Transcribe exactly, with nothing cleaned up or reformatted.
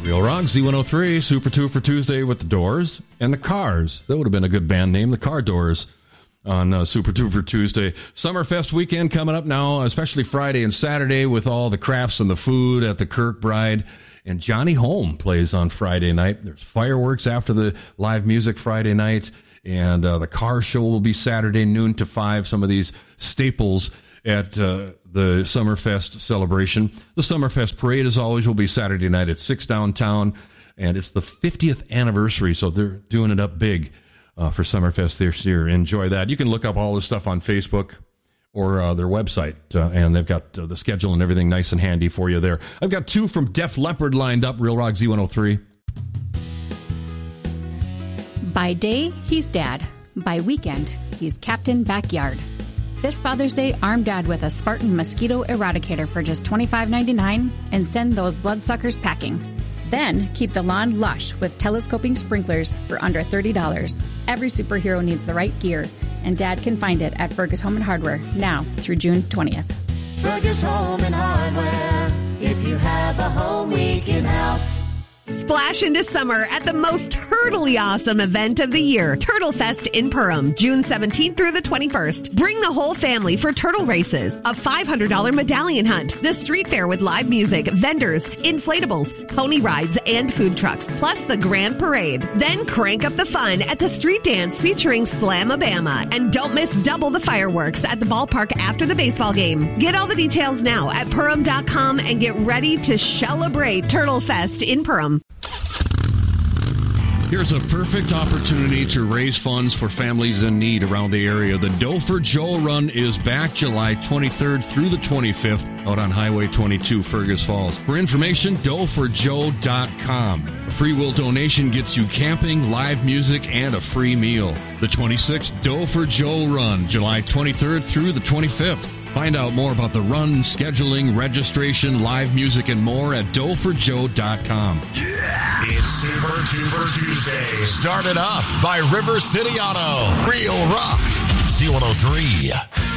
Real Rock, Z one oh three, Super two for Tuesday with the Doors and the Cars. That would have been a good band name, the Car Doors, on uh, Super two for Tuesday. Summerfest weekend coming up now, especially Friday and Saturday with all the crafts and the food at the Kirkbride. And Johnny Holm plays on Friday night. There's fireworks after the live music Friday night. And uh, the car show will be Saturday, noon to five. Some of these staples at uh, the Summerfest celebration. The Summerfest parade, as always, will be Saturday night at six downtown, and it's the fiftieth anniversary, so they're doing it up big uh, for Summerfest this year. Enjoy that. You can look up all this stuff on Facebook or uh, their website, uh, and they've got uh, the schedule and everything nice and handy for you there. I've got two from Def Leppard lined up, Real Rock Z one oh three. By day, he's Dad. By weekend, he's Captain Backyard. This Father's Day, arm Dad with a Spartan Mosquito Eradicator for just twenty-five ninety-nine and send those bloodsuckers packing. Then keep the lawn lush with telescoping sprinklers for under thirty dollars. Every superhero needs the right gear, and Dad can find it at Fergus Home and Hardware now through June twentieth. Fergus Home and Hardware, if you have a home weekend out. Splash into summer at the most turtly awesome event of the year, Turtle Fest in Perham, June seventeenth through the twenty-first. Bring the whole family for turtle races, a five hundred dollars medallion hunt, the street fair with live music, vendors, inflatables, pony rides, and food trucks, plus the grand parade. Then crank up the fun at the street dance featuring Slamabama. And don't miss double the fireworks at the ballpark after the baseball game. Get all the details now at Perham dot com and get ready to celebrate Turtle Fest in Perham. Here's a perfect opportunity to raise funds for families in need around the area. The Dough for Joe Run is back July twenty-third through the twenty-fifth out on Highway twenty-two, Fergus Falls. For information, dough for joe dot com. A free will donation gets you camping, live music, and a free meal. The twenty-sixth Dough for Joe Run, July twenty-third through the twenty-fifth. Find out more about the run, scheduling, registration, live music, and more at dough for joe dot com. Yeah! It's Super Tuber Tuesday. Started up by River City Auto. Real Rock. Z one oh three.